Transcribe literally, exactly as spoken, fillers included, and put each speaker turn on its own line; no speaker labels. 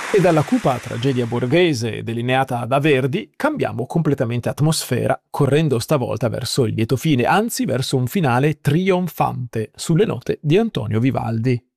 E dalla cupa tragedia borghese delineata da Verdi cambiamo completamente atmosfera, correndo stavolta verso il lieto fine, anzi verso un finale trionfante sulle note di Antonio Vivaldi.